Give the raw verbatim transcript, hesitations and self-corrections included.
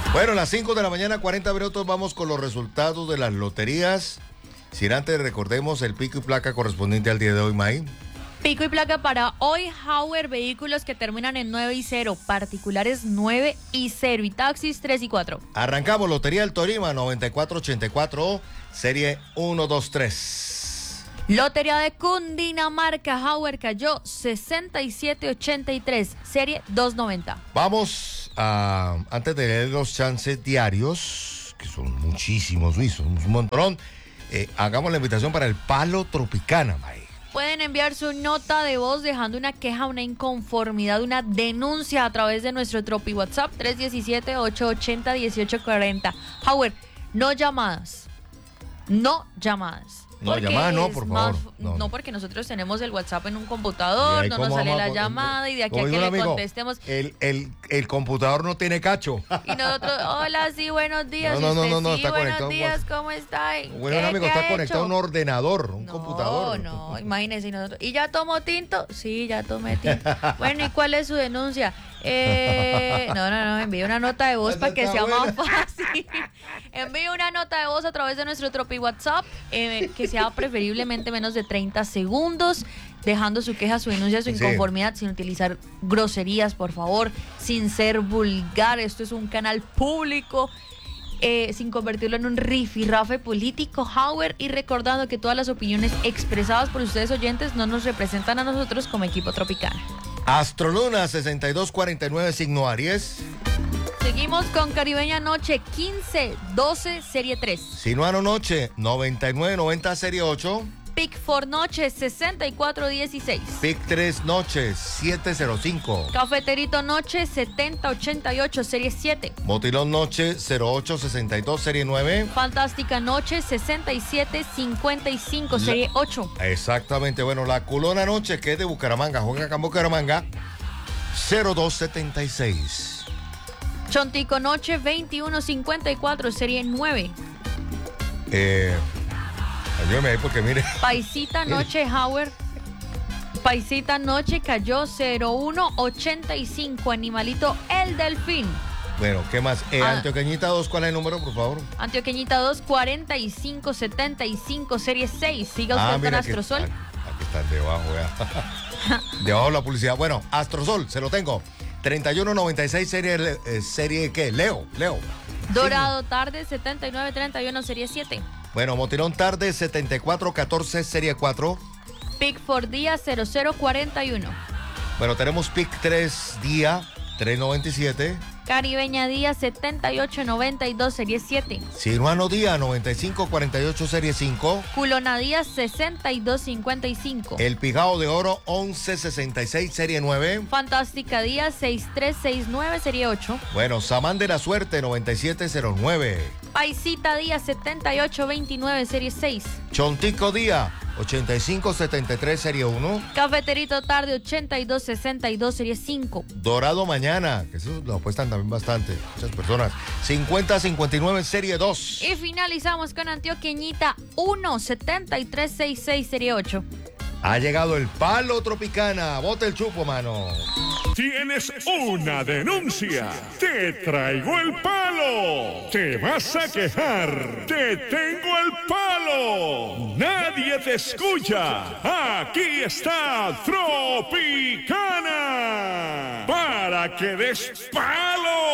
Bueno, a las cinco de la mañana, cuarenta minutos, vamos con los resultados de las loterías. Si antes recordemos el pico y placa correspondiente al día de hoy, May. Pico y placa para hoy, Hauer, vehículos que terminan en nueve y cero, particulares nueve y cero y taxis tres y cuatro. Arrancamos, Lotería del Tolima, noventa y cuatro ochenta y cuatro, serie uno dos tres. Lotería de Cundinamarca, Hauer cayó sesenta y siete ochenta y tres, serie doscientos noventa. Vamos a, antes de leer los chances diarios, que son muchísimos, Luis, son un montón, eh, hagamos la invitación para el Palo Tropicana, May. Pueden enviar su nota de voz dejando una queja, una inconformidad, una denuncia a través de nuestro Tropi WhatsApp tres uno siete, ocho ocho cero, uno ocho cuatro cero. Howard, no llamadas. No llamadas. No, llamadas no, por favor. Más, no, no, porque nosotros tenemos el WhatsApp en un computador, no nos sale la a, llamada y de aquí a que le amigo, contestemos. El, el, el computador no tiene cacho. Y nosotros, hola, sí, buenos días. No, no, usted, no, no, sí, está buenos conectado. días, ¿cómo está? Bueno, amigo, está conectado a un ordenador, un no, computador. No, no, imagínese. Y, nosotros, ¿y ya tomó tinto? Sí, ya tomé tinto. Bueno, ¿y cuál es su denuncia? Eh, no, no, no, envíe una nota de voz para que sea buena. Más fácil. Envíe una nota de voz a través de nuestro Tropi WhatsApp, eh, que sea preferiblemente menos de treinta segundos, dejando su queja, su denuncia, su inconformidad, sí. Sin utilizar groserías, por favor, sin ser vulgar. Esto es un canal público. Eh, sin convertirlo en un rifirrafe político, Howard, y recordando que todas las opiniones expresadas por ustedes oyentes no nos representan a nosotros como equipo Tropicana. Astroluna sesenta y dos cuarenta y nueve, signo Aries. Seguimos con Caribeña Noche quince doce, serie tres. Sinuano Noche noventa y nueve noventa, serie ocho. Pic for Noche sesenta y cuatro dieciséis. Pic tres Noche siete cero cinco. Cafeterito Noche setenta ochenta y ocho, serie siete. Motilón Noche cero ocho sesenta y dos, serie nueve. Fantástica Noche sesenta y siete cincuenta y cinco, serie la... ocho. Exactamente, bueno, la Culona Noche, que es de Bucaramanga, juega acá en Bucaramanga, cero dos setenta y seis. Chontico Noche veintiuno cincuenta y cuatro, serie nueve. Eh... Ayúdame ahí porque mire. Paisita Noche, Howard. Paisita Noche cayó cero uno ochenta y cinco. Animalito El Delfín. Bueno, ¿qué más? Eh, ah. Antioqueñita dos, ¿cuál es el número, por favor? Antioqueñita dos, cuarenta y cinco setenta y cinco, serie seis. Siga usted ah, con Astrosol. Aquí, aquí están debajo, vea. Debajo la publicidad. Bueno, Astrosol, se lo tengo. treinta y uno noventa y seis, serie, eh, serie ¿qué? Leo, Leo. Dorado, sí. Tarde, setenta y nueve treinta y uno, serie siete. Bueno, Motilón Tarde, setenta y cuatro catorce, serie cuatro. Pic for Día, cero cero cuarenta y uno. Bueno, tenemos Pic tres Día, tres noventa y siete. Caribeña Día, setenta y ocho noventa y dos, serie siete. Sinuano Día, noventa y cinco cuarenta y ocho, serie cinco. Culona Día, sesenta y dos cincuenta y cinco. El Pijao de Oro, once sesenta y seis, serie nueve. Fantástica Día, sesenta y tres sesenta y nueve, serie ocho. Bueno, Samán de la Suerte, noventa y siete cero nueve. Paisita Día, setenta y ocho veintinueve, serie seis. Chontico Día, ochenta y cinco setenta y tres, serie uno. Cafeterito Tarde, ochenta y dos sesenta y dos, serie cinco. Dorado Mañana, que eso lo apuestan también bastante, muchas personas. cincuenta cincuenta y nueve, serie dos. Y finalizamos con Antioqueñita uno setenta y tres sesenta y seis, serie ocho. Ha llegado el Palo Tropicana. Bote el chupo, mano. Tienes una denuncia. Te traigo el palo. Te vas a quejar. Te tengo el palo. Nadie te escucha. Aquí está Tropicana. Para que des palo.